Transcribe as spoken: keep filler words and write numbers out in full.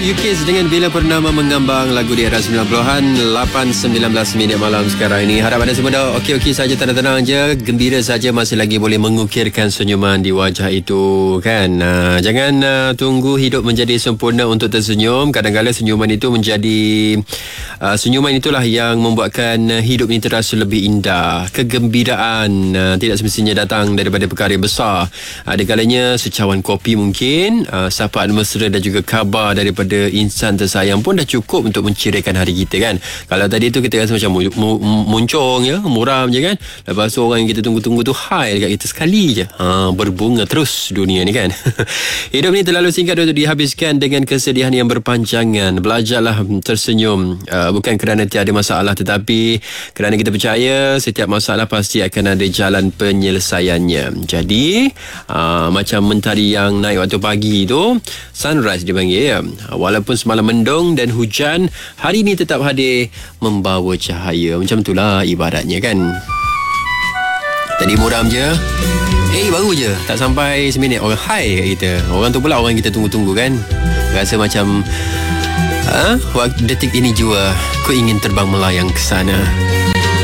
U K dengan Bila Purnama mengambang lagu di era sembilan puluhan, lapan sembilan belas minit malam sekarang ini. Harap anda semua dah okey-okey saja, tenang-tenang je, gembira saja, masih lagi boleh mengukirkan senyuman di wajah itu kan. Uh, jangan uh, tunggu hidup menjadi sempurna untuk tersenyum. Kadang-kadang senyuman itu menjadi uh, senyuman itulah yang membuatkan uh, hidup ini terasa lebih indah. Kegembiraan uh, tidak semestinya datang daripada perkara yang besar. Ada kalanya secawan kopi mungkin, uh, sapaan mesra dan juga khabar daripada insan tersayang pun dah cukup untuk menceriakan hari kita kan. Kalau tadi tu kita rasa macam mu- mu- muncung ya, muram je kan. Lepas tu orang yang kita tunggu-tunggu tu hai dekat kita sekali je. Ha, berbunga terus dunia ni kan. Hidup ni terlalu singkat untuk dihabiskan dengan kesedihan yang berpanjangan. Belajarlah tersenyum, uh, bukan kerana tiada masalah, tetapi kerana kita percaya setiap masalah pasti akan ada jalan penyelesaiannya. Jadi uh, macam mentari yang naik waktu pagi tu, sunrise dipanggil ya. Walaupun semalam mendung dan hujan, hari ini tetap hadir membawa cahaya. Macam itulah ibaratnya kan. Tadi muram je, eh baru je tak sampai seminit orang hai kat kita. Orang tu pula orang kita tunggu-tunggu kan. Rasa macam ha? Waktu detik ini jua ku ingin terbang melayang ke sana.